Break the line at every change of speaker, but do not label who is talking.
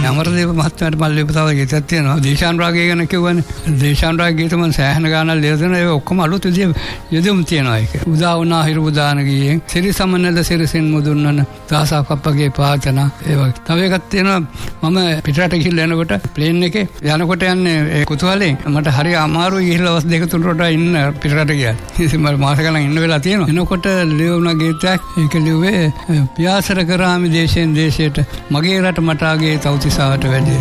අමරදේව මහත්මයාට මම ලියපු තව ගීතයක් තියෙනවා. දේශානුරාගය ගැන කිව්වනේ. දේශානුරාග ගීත මම සෑහෙන ගානක් ලියලා තියෙනවා. ඒක ඔක්කොම අලුත් යෙදුම් තියෙනවා ඒක. උදා වුණා හිරු උදාන ගියේ. සිරි සමනල සිරිසින් මුදුන්නන දහසක් අපගේ පාතන. ඒ වගේ. තව එකක් තියෙනවා මම පිටරට ගිහිල්ලා යනකොට ප්ලේන් එකේ යනකොට යන්නේ ඒ කුතුහලෙන් මට හරි අමාරුයි ගිහිල්ලා වස් දෙක තුනකට ඉන්න පිටරට ගියා. ඉතින් මම මාස ගණන් ඉන්න වෙලා තියෙනවා. එනකොට ලියුණා ගීතයක් ඒක ලිව්වේ පියාසර කරාමි දේශයෙන් දේශයට මගේ රට මට ආගේ තවතිසාවට වැඩි